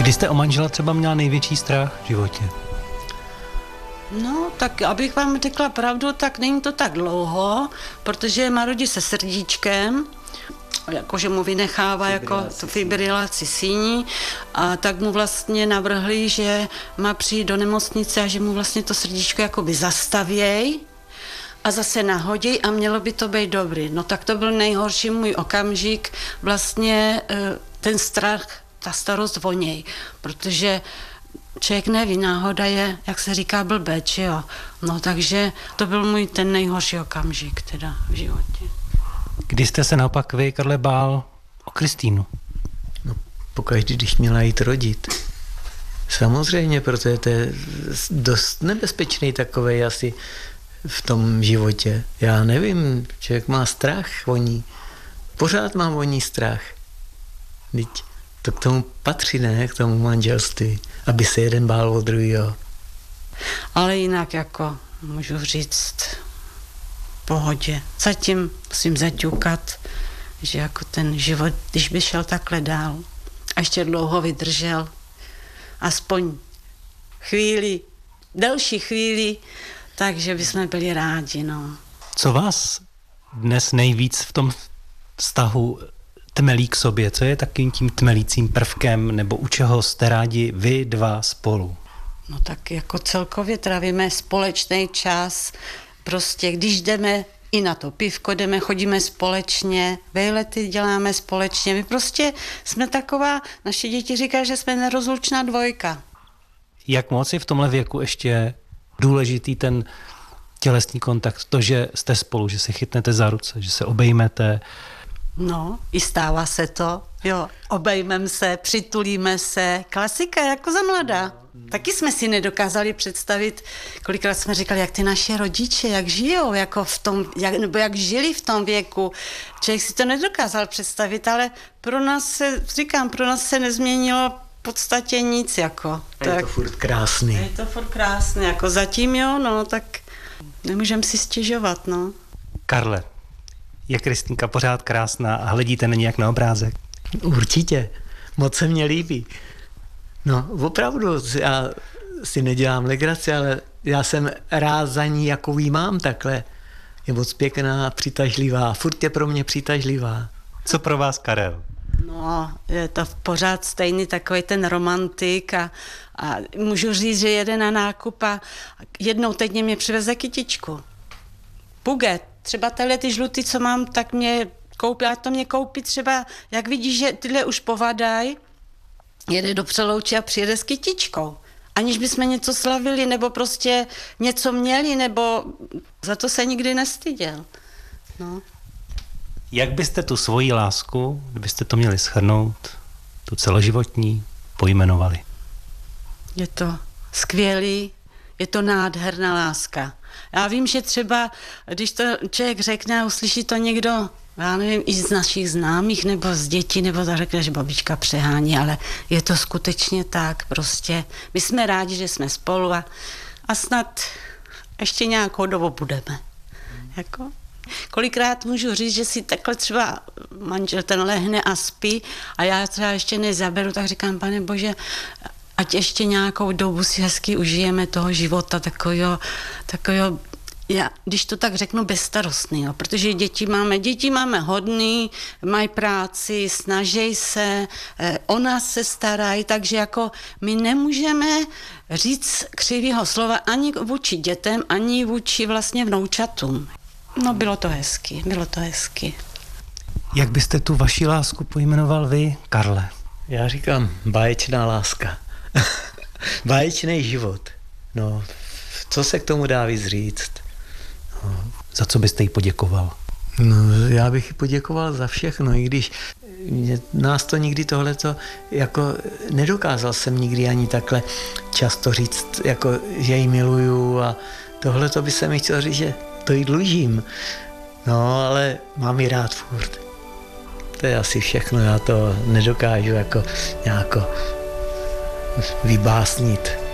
Kdy jste o manžela třeba měla největší strach v životě? No, tak abych vám řekla pravdu, tak není to tak dlouho, protože má rodí se srdíčkem, jakože mu vynechává jako fibrilaci síní a tak mu vlastně navrhli, že má přijít do nemocnice a že mu vlastně to srdíčko jakoby zastavěj a zase nahodí a mělo by to být dobrý. No tak to byl nejhorší můj okamžik, vlastně ten strach, ta starost o něj, protože člověk neví, náhoda je, jak se říká, blbeč, jo. No takže to byl můj ten nejhorší okamžik teda v životě. Kdy jste se naopak vy, Karle, bál o Kristýnu? No, pokaždý, když měla jít rodit. Samozřejmě, protože to je dost nebezpečný takovej asi v tom životě. Já nevím, člověk má strach o ní. Pořád mám o ní strach. Teď to k tomu patří, ne? K tomu manželství, aby se jeden bál o druhýho. Ale jinak jako můžu říct pohodě. Zatím musím zaťukat, že jako ten život, když by šel takhle dál a ještě dlouho vydržel, aspoň chvíli, delší chvíli, takže bychom byli rádi, no. Co vás dnes nejvíc v tom vztahu tmelí k sobě? Co je takým tím tmelícím prvkem, nebo u čeho jste rádi vy dva spolu? No tak jako celkově trávíme společný čas, prostě když jdeme i na to pivko, chodíme společně, vejlety děláme společně, my prostě jsme taková, naše děti říkají, že jsme nerozlučná dvojka. Jak moc je v tomhle věku ještě důležitý ten tělesný kontakt, to, že jste spolu, že se chytnete za ruce, že se obejmete? No, i stává se to, jo, obejmeme se, přitulíme se, klasika jako za mladá. Taky jsme si nedokázali představit, kolikrát jsme říkali, jak ty naše rodiče, jak žijou, jako v tom, nebo jak žili v tom věku. Člověk si to nedokázal představit, ale pro nás se nezměnilo v podstatě nic, jako. Je to furt krásný. Je to furt krásný, jako zatím jo, no, tak nemůžeme si stěžovat, no. Karle, je Kristýnka pořád krásná a hledíte na ní jak na obrázek? Určitě, moc se mně líbí. No, opravdu, já si nedělám legraci, ale já jsem rád za ní, jakový mám takhle. Je moc pěkná, přitažlivá, furt je pro mě přitažlivá. Co pro vás Karel? No, je to pořád stejný takový ten romantik a můžu říct, že jede na nákup a jednou týdně mě přiveze kytičku. Puget, třeba ty žlutý, co mám, tak mě koupí, a to mě koupí třeba, jak vidíš, že tyhle už povadají, jede do Přelouče a přijede s kytičkou. Aniž bychom něco slavili, nebo prostě něco měli, nebo za to se nikdy nestyděl. No. Jak byste tu svoji lásku, kdybyste to měli shrnout, tu celoživotní, pojmenovali? Je to skvělý, je to nádherná láska. Já vím, že třeba, když to člověk řekne a uslyší to někdo, já nevím, i z našich známých, nebo z dětí, nebo to řekne, že babička přehání, ale je to skutečně tak, prostě. My jsme rádi, že jsme spolu a snad ještě nějakou dobu budeme. Jako? Kolikrát můžu říct, že si takhle třeba manžel ten lehne a spí a já třeba ještě nezaberu, tak říkám, Pane Bože, ať ještě nějakou dobu si hezky užijeme toho života, takového, já, když to tak řeknu, bezstarostný, jo, protože děti máme hodný, mají práci, snaží se, o nás se starají, takže jako my nemůžeme říct křivýho slova ani vůči dětem, ani vůči vlastně vnoučatům. No bylo to hezky. Jak byste tu vaši lásku pojmenoval vy, Karle? Já říkám báječná láska. Báječný život. No, co se k tomu dá víc říct? No. Za co byste jí poděkoval? No, já bych jí poděkoval za všechno, i když nás to nikdy tohleto, jako nedokázal jsem nikdy ani takhle často říct, jako že ji miluju a tohleto by se mi chtěl říct, že to jí dlužím. No, ale mám ji rád furt. To je asi všechno, já to nedokážu jako nějako vybásnit.